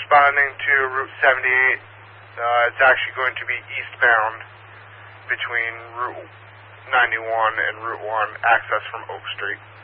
responding to Route 78. It's actually going to be eastbound between Route 91 and Route 1, access from Oak Street.